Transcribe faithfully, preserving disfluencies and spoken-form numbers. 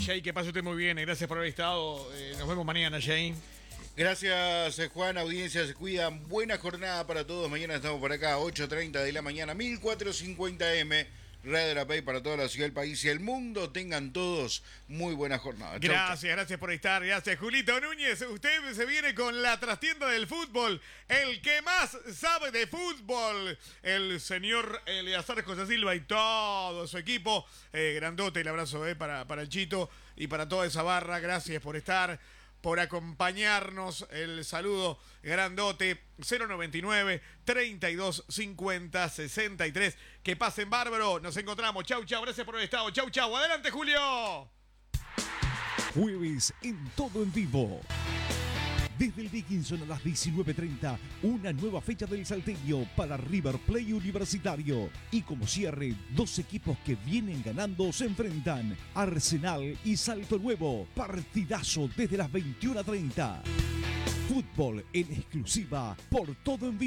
Jay, que pase usted muy bien. Gracias por haber estado. Eh, nos vemos mañana, Jay. Gracias, Juan. Audiencia, se cuidan. Buena jornada para todos. Mañana estamos por acá, ocho treinta de la mañana, mil cuatrocientos cincuenta M. Radio La Pay para toda la ciudad, el país y el mundo. Tengan todos muy buena jornada. Gracias, chau, gracias por estar. Gracias, Julito Núñez. Usted se viene con la trastienda del fútbol. El que más sabe de fútbol. El señor Eleazar José Silva y todo su equipo. Eh, grandote el abrazo eh, para, para el Chito y para toda esa barra. Gracias por estar, por acompañarnos. El saludo grandote. Cero noventa y nueve, treinta y dos, cincuenta, sesenta y tres. Que pasen bárbaro. Nos encontramos. Chau, chau. Gracias por el estado. Chau, chau. Adelante, Julio. Jueves en todo en vivo. Desde el Dickinson a las diecinueve treinta, una nueva fecha del Salteño para River Plate Universitario. Y como cierre, dos equipos que vienen ganando se enfrentan. Arsenal y Salto Nuevo. Partidazo desde las veintiuna treinta. Fútbol en exclusiva por todo en vivo.